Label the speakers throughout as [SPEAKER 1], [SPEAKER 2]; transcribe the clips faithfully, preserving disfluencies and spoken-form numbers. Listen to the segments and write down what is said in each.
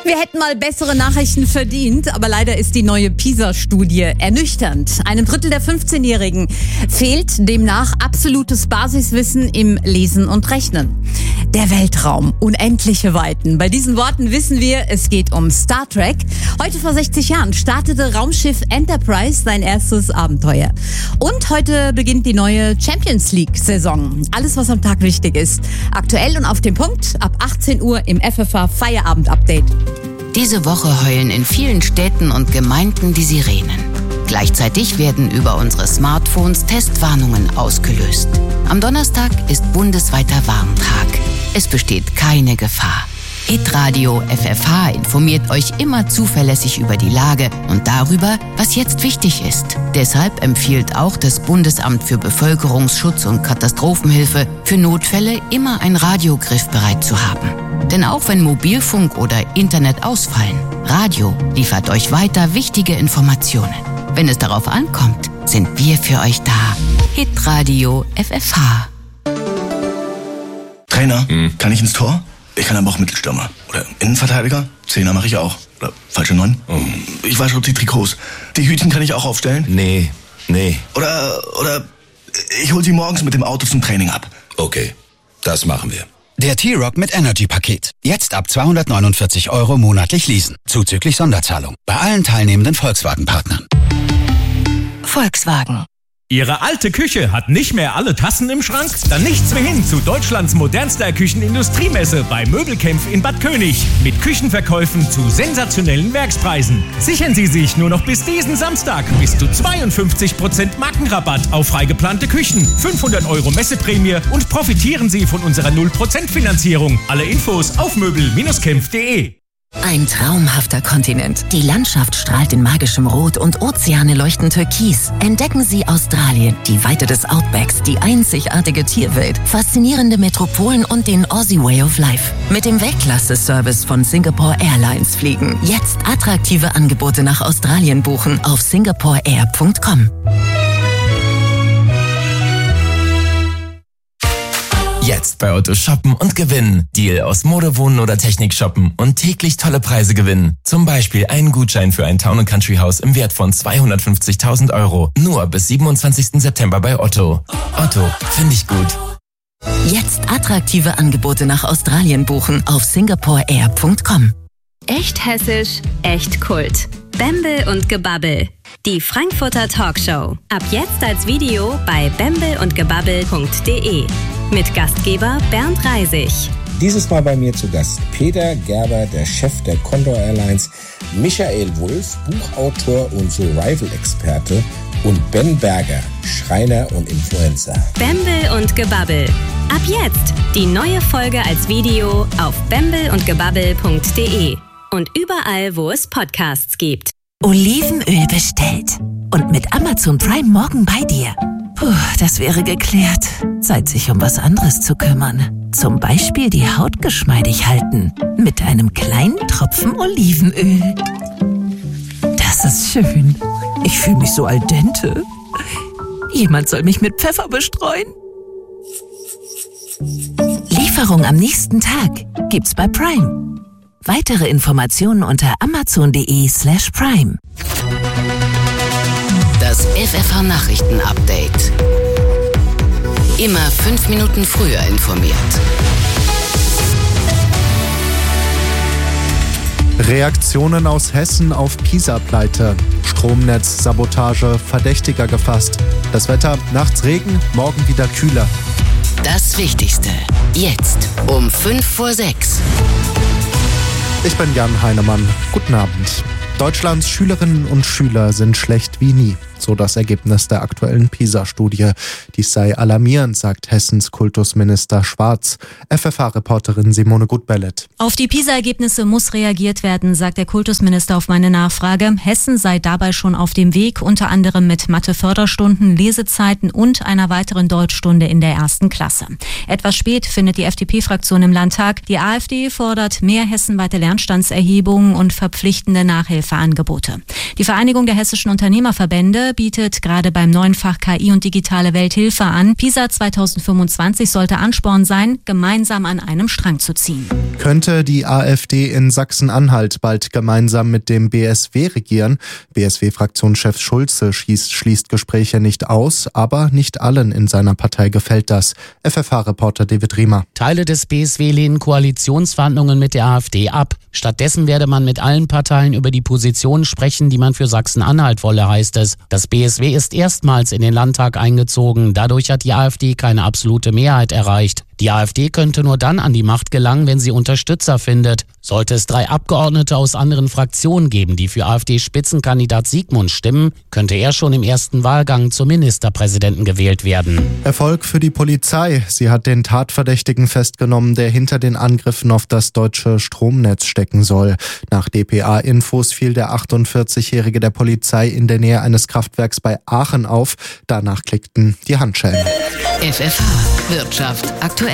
[SPEAKER 1] Wir hätten mal bessere Nachrichten verdient, aber leider ist die neue PISA-Studie ernüchternd. Einem Drittel der fünfzehnjährigen fehlt demnach absolutes Basiswissen im Lesen und Rechnen. Der Weltraum, unendliche Weiten. Bei diesen Worten wissen wir, es geht um Star Trek. Heute vor sechzig Jahren startete Raumschiff Enterprise sein erstes Abenteuer. Und heute beginnt die neue Champions League-Saison. Alles, was am Tag wichtig ist. Aktuell und auf den Punkt ab achtzehn Uhr im F F H Feierabend-Update.
[SPEAKER 2] Diese Woche heulen in vielen Städten und Gemeinden die Sirenen. Gleichzeitig werden über unsere Smartphones Testwarnungen ausgelöst. Am Donnerstag ist bundesweiter Warntag. Es besteht keine Gefahr. Hitradio F F H informiert euch immer zuverlässig über die Lage und darüber, was jetzt wichtig ist. Deshalb empfiehlt auch das Bundesamt für Bevölkerungsschutz und Katastrophenhilfe, für Notfälle immer ein Radio griffbereit zu haben. Denn auch wenn Mobilfunk oder Internet ausfallen, Radio liefert euch weiter wichtige Informationen. Wenn es darauf ankommt, sind wir für euch da. Hitradio F F H.
[SPEAKER 3] Trainer, hm. kann ich ins Tor? Ich kann aber auch Mittelstürmer. Oder Innenverteidiger? Zehner mache ich auch. Oder falsche Neun? Oh. Ich wasche die Trikots. Die Hütchen kann ich auch aufstellen?
[SPEAKER 4] Nee, nee.
[SPEAKER 3] Oder, oder ich hol sie morgens mit dem Auto zum Training ab.
[SPEAKER 4] Okay, das machen wir.
[SPEAKER 5] Der T-Rock mit Energy-Paket. Jetzt ab zweihundertneunundvierzig Euro monatlich leasen. Zuzüglich Sonderzahlung. Bei allen teilnehmenden Volkswagen-Partnern.
[SPEAKER 2] Volkswagen.
[SPEAKER 6] Ihre alte Küche hat nicht mehr alle Tassen im Schrank? Dann nichts mehr hin zu Deutschlands modernster Küchenindustriemesse bei Möbelkämpf in Bad König. Mit Küchenverkäufen zu sensationellen Werkspreisen. Sichern Sie sich nur noch bis diesen Samstag bis zu zweiundfünfzig Prozent Markenrabatt auf freigeplante Küchen, fünfhundert Euro Messeprämie und profitieren Sie von unserer null Prozent Finanzierung. Alle Infos auf möbel kämpf punkt de.
[SPEAKER 2] Ein traumhafter Kontinent. Die Landschaft strahlt in magischem Rot und Ozeane leuchten türkis. Entdecken Sie Australien, die Weite des Outbacks, die einzigartige Tierwelt, faszinierende Metropolen und den Aussie Way of Life. Mit dem Weltklasse-Service von Singapore Airlines fliegen. Jetzt attraktive Angebote nach Australien buchen auf singapore air punkt com.
[SPEAKER 7] Jetzt bei Otto shoppen und gewinnen. Deal aus Mode, Wohnen oder Technik shoppen und täglich tolle Preise gewinnen. Zum Beispiel einen Gutschein für ein Town- und Country-Haus im Wert von zweihundertfünfzigtausend Euro. Nur bis siebenundzwanzigsten September bei Otto. Otto, finde ich gut.
[SPEAKER 2] Jetzt attraktive Angebote nach Australien buchen auf singapore air punkt com.
[SPEAKER 8] Echt hessisch, echt Kult. Bembel und Gebabbel. Die Frankfurter Talkshow. Ab jetzt als Video bei bembel und gebabbel punkt de. Mit Gastgeber Bernd Reisig.
[SPEAKER 9] Dieses Mal bei mir zu Gast Peter Gerber, der Chef der Condor Airlines, Michael Wulff, Buchautor und Survival-Experte und Ben Berger, Schreiner und Influencer.
[SPEAKER 8] Bembel und Gebabbel. Ab jetzt die neue Folge als Video auf bembel und gebabbel punkt de und überall, wo es Podcasts gibt.
[SPEAKER 2] Olivenöl bestellt und mit Amazon Prime morgen bei dir. Puh, das wäre geklärt. Zeit, sich um was anderes zu kümmern. Zum Beispiel die Haut geschmeidig halten. Mit einem kleinen Tropfen Olivenöl. Das ist schön. Ich fühle mich so al dente. Jemand soll mich mit Pfeffer bestreuen. Lieferung am nächsten Tag gibt's bei Prime. Weitere Informationen unter amazon.de slash prime. Das F F H Nachrichten-Update. Immer fünf Minuten früher informiert.
[SPEAKER 10] Reaktionen aus Hessen auf PISA-Pleite. Stromnetzsabotage verdächtiger gefasst. Das Wetter, nachts Regen, morgen wieder kühler.
[SPEAKER 2] Das Wichtigste. Jetzt um fünf vor sechs.
[SPEAKER 10] Ich bin Jan Heinemann. Guten Abend. Deutschlands Schülerinnen und Schüler sind schlecht wie nie. So das Ergebnis der aktuellen PISA-Studie. Dies sei alarmierend, sagt Hessens Kultusminister Schwarz. F F H-Reporterin Simone Gutbellet.
[SPEAKER 11] Auf die PISA-Ergebnisse muss reagiert werden, sagt der Kultusminister auf meine Nachfrage. Hessen sei dabei schon auf dem Weg, unter anderem mit Mathe-Förderstunden, Lesezeiten und einer weiteren Deutschstunde in der ersten Klasse. Etwas spät findet die F D P-Fraktion im Landtag. Die AfD fordert mehr hessenweite Lernstandserhebungen und verpflichtende Nachhilfeangebote. Die Vereinigung der hessischen Unternehmerverbände bietet gerade beim neuen Fach K I und digitale Welt Hilfe an. PISA zweitausendfünfundzwanzig sollte Ansporn sein, gemeinsam an einem Strang zu ziehen.
[SPEAKER 10] Könnte die AfD in Sachsen-Anhalt bald gemeinsam mit dem B S W regieren? B S W-Fraktionschef Schulze schließt, schließt Gespräche nicht aus, aber nicht allen in seiner Partei gefällt das. F F H-Reporter David Riemer.
[SPEAKER 12] Teile des B S W lehnen Koalitionsverhandlungen mit der AfD ab. Stattdessen werde man mit allen Parteien über die Positionen sprechen, die man für Sachsen-Anhalt wolle, heißt es. Das B S W ist erstmals in den Landtag eingezogen. Dadurch hat die AfD keine absolute Mehrheit erreicht. Die AfD könnte nur dann an die Macht gelangen, wenn sie Unterstützer findet. Sollte es drei Abgeordnete aus anderen Fraktionen geben, die für AfD-Spitzenkandidat Siegmund stimmen, könnte er schon im ersten Wahlgang zum Ministerpräsidenten gewählt werden.
[SPEAKER 10] Erfolg für die Polizei. Sie hat den Tatverdächtigen festgenommen, der hinter den Angriffen auf das deutsche Stromnetz stecken soll. Nach D P A-Infos fiel der achtundvierzigjährige der Polizei in der Nähe eines Kraftwerks bei Aachen auf. Danach klickten die Handschellen.
[SPEAKER 2] F F H Wirtschaft aktuell.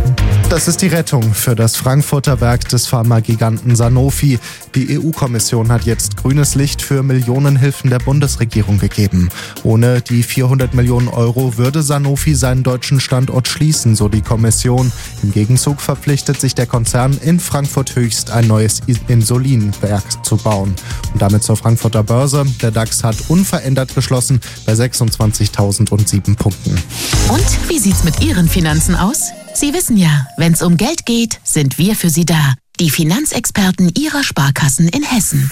[SPEAKER 10] Das ist die Rettung für das Frankfurter Werk des Pharmagiganten Sanofi. Die E U-Kommission hat jetzt grünes Licht für Millionenhilfen der Bundesregierung gegeben. Ohne die vierhundert Millionen Euro würde Sanofi seinen deutschen Standort schließen, so die Kommission. Im Gegenzug verpflichtet sich der Konzern, in Frankfurt Höchst ein neues Insulinwerk zu bauen. Und damit zur Frankfurter Börse. Der DAX hat unverändert geschlossen bei sechsundzwanzigtausendsieben Punkten.
[SPEAKER 13] Und wie sieht's mit Ihren Finanzen aus? Sie wissen ja, wenn's um Geld geht, sind wir für Sie da. Die Finanzexperten Ihrer Sparkassen in Hessen.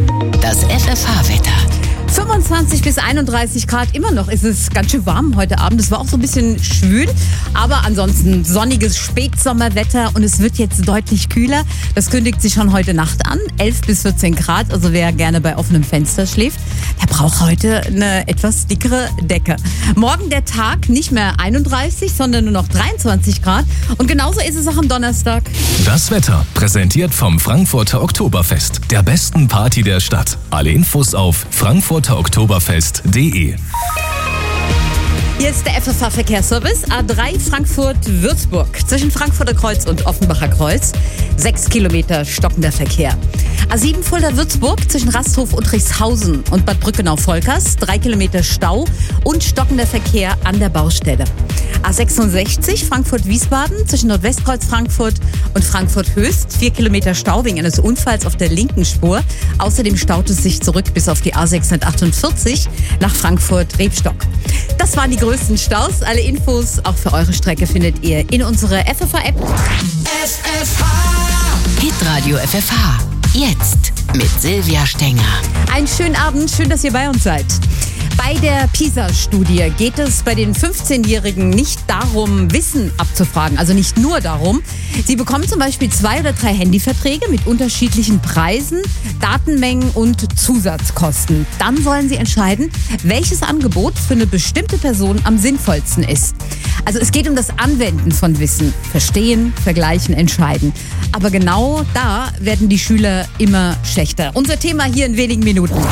[SPEAKER 2] Das F F H-Wetter.
[SPEAKER 1] fünfundzwanzig bis einunddreißig Grad, immer noch ist es ganz schön warm heute Abend. Es war auch so ein bisschen schwül, aber ansonsten sonniges Spätsommerwetter und es wird jetzt deutlich kühler. Das kündigt sich schon heute Nacht an, elf bis vierzehn Grad. Also wer gerne bei offenem Fenster schläft, der braucht heute eine etwas dickere Decke. Morgen der Tag nicht mehr einunddreißig, sondern nur noch dreiundzwanzig Grad. Und genauso ist es auch am Donnerstag.
[SPEAKER 6] Das Wetter präsentiert vom Frankfurter Oktoberfest, der besten Party der Stadt. Alle Infos auf frankfurter oktoberfest punkt de.
[SPEAKER 1] Hier ist der F F H-Verkehrsservice. A drei Frankfurt-Würzburg. Zwischen Frankfurter Kreuz und Offenbacher Kreuz. Sechs Kilometer stockender Verkehr. A sieben Fulda-Würzburg zwischen Rasthof und Rixhausen und Bad Brückenau-Volkers. Drei Kilometer Stau und stockender Verkehr an der Baustelle. A sechsundsechzig Frankfurt-Wiesbaden zwischen Nordwestkreuz Frankfurt und Frankfurt-Höchst. Vier Kilometer Stau wegen eines Unfalls auf der linken Spur. Außerdem staut es sich zurück bis auf die A sechshundertachtundvierzig nach Frankfurt-Rebstock. Das waren die größten Staus. Alle Infos auch für eure Strecke findet ihr in unserer F F H-App.
[SPEAKER 2] F F H Hitradio F F H. Jetzt mit Silvia Stenger.
[SPEAKER 1] Einen schönen Abend, schön, dass ihr bei uns seid. Bei der PISA-Studie geht es bei den fünfzehnjährigen nicht darum, Wissen abzufragen, also nicht nur darum. Sie bekommen zum Beispiel zwei oder drei Handyverträge mit unterschiedlichen Preisen, Datenmengen und Zusatzkosten. Dann sollen sie entscheiden, welches Angebot für eine bestimmte Person am sinnvollsten ist. Also es geht um das Anwenden von Wissen. Verstehen, vergleichen, entscheiden. Aber genau da werden die Schüler immer schlechter. Unser Thema hier in wenigen Minuten.